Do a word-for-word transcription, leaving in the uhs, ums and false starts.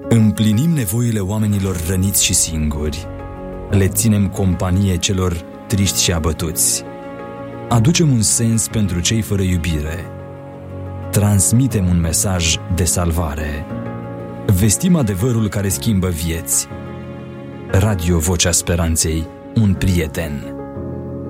Împlinim nevoile oamenilor răniți și singuri. Le ținem companie celor triști și abătuți. Aducem un sens pentru cei fără iubire. Transmitem un mesaj de salvare. Vestim adevărul care schimbă vieți. Radio Vocea Speranței, un prieten.